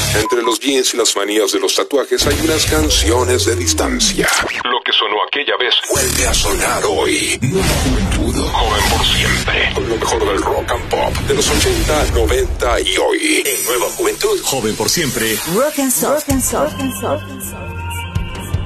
Entre los jeans y las manías de los tatuajes hay unas canciones de distancia. Lo que sonó aquella vez vuelve a sonar hoy. Nueva Juventud, joven por siempre. Con lo mejor del rock and pop de los 80, 90 y hoy. En Nueva Juventud, joven por siempre. Rock and soul. Rock and soul. Rock and soul.